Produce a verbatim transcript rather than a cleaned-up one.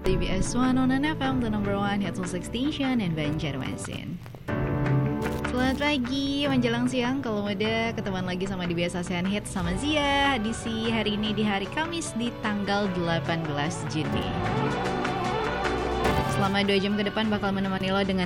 D B S one oh nine F M, the number one hit music station in Banjarmasin. Selamat pagi, menjelang siang. Kalau udah ketemuan lagi sama D B S ASEAN Hits sama Zia di si hari ini di hari Kamis di tanggal delapan belas Juni. Selama dua jam ke depan bakal menemani lo dengan